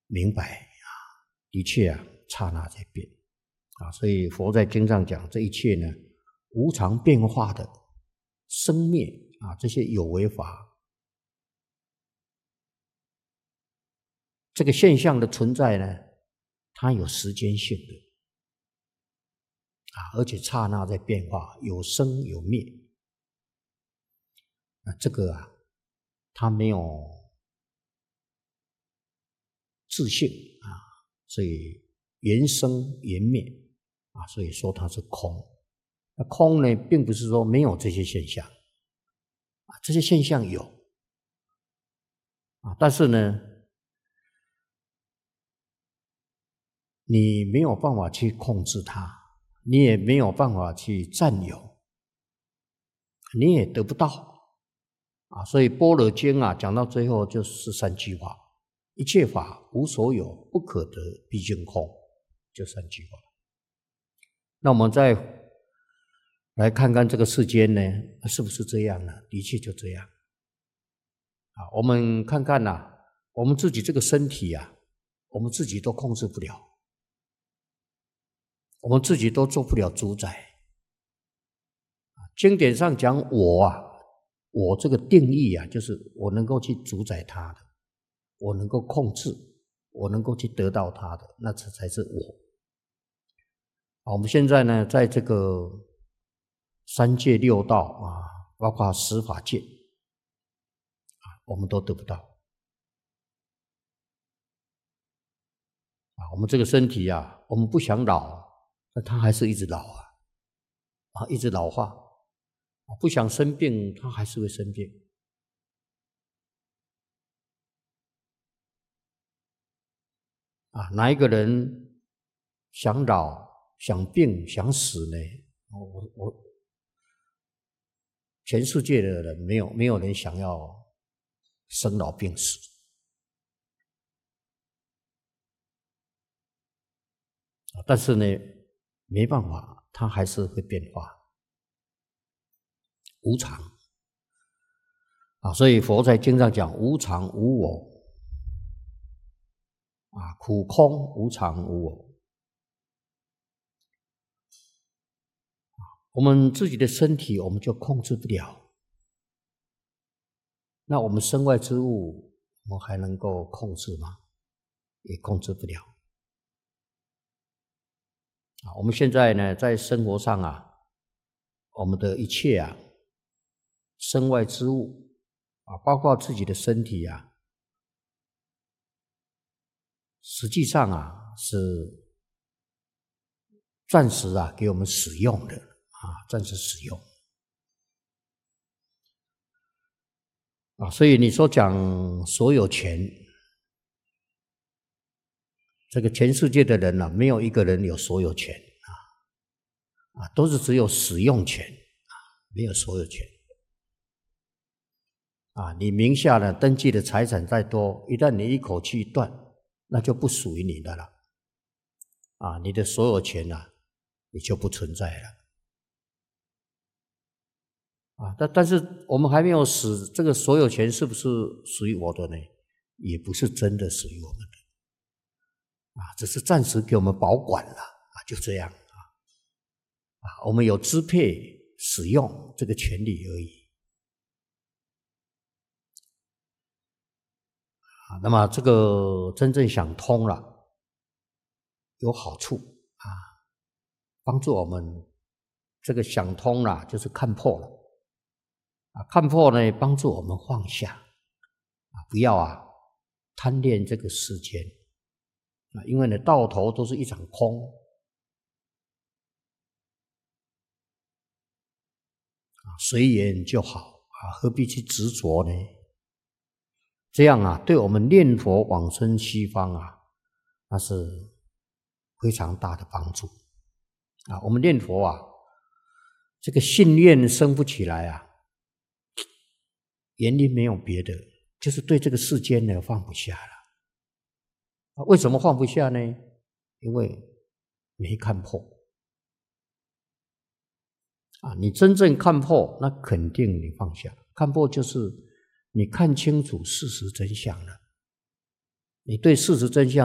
明白啊，的确啊，刹那在变啊，所以佛在经上讲，这一切呢，无常变化的生灭啊，这些有为法，这个现象的存在呢，它有时间性的啊，而且刹那在变化，有生有灭。这个啊，它没有自性啊，所以缘生缘灭啊，所以说它是空。那空呢，并不是说没有这些现象啊，这些现象有啊，但是呢，你没有办法去控制它，你也没有办法去占有，你也得不到啊。所以《般若经》啊，讲到最后就是3句话：一切法无所有，不可得，毕竟空，就3句话。那我们再来看看这个世间呢，是不是这样呢？的确就这样啊。我们看看啊，我们自己这个身体啊，我们自己都控制不了，我们自己都做不了主宰。经典上讲我啊，我这个定义啊，就是我能够去主宰它的，我能够控制，我能够去得到它的，那这才是我。我们现在呢，在这个3界6道啊，包括10法界啊，我们都得不到啊。我们这个身体啊，我们不想老，那它还是一直老啊，一直老化啊。不想生病，它还是会生病啊。哪一个人想老、想病、想死呢？全世界的人没有人想要生老病死啊，但是呢，没办法，它还是会变化，无常啊。所以佛在经上讲无常无我啊，苦空无常无我。我们自己的身体我们就控制不了，那我们身外之物我们还能够控制吗？也控制不了啊。我们现在呢，在生活上啊，我们的一切啊，身外之物啊，包括自己的身体啊，实际上啊是暂时啊给我们使用的啊，暂时使用啊。所以你说讲所有权，这个全世界的人啊，没有一个人有所有权啊，都是只有使用权啊，没有所有权啊。你名下呢登记的财产再多，一旦你一口气断，那就不属于你的了啊，你的所有权啊也就不存在了啊。但是我们还没有死，这个所有权是不是属于我的呢？也不是真的属于我们的啊，只是暂时给我们保管了啊，就这样啊，我们有支配使用这个权利而已啊。那么这个真正想通了，有好处啊，帮助我们这个想通了，就是看破了啊。看破呢，帮助我们放下啊，不要啊贪恋这个世间啊，因为呢到头都是一场空啊，随缘就好啊，何必去执着呢？这样啊，对我们念佛往生西方啊，那是非常大的帮助啊。我们念佛啊，这个信念生不起来啊，原因没有别的，就是对这个世间呢放不下了。为什么放不下呢？因为没看破啊。你真正看破，那肯定你放下。看破就是你看清楚事实真相了你对事实真相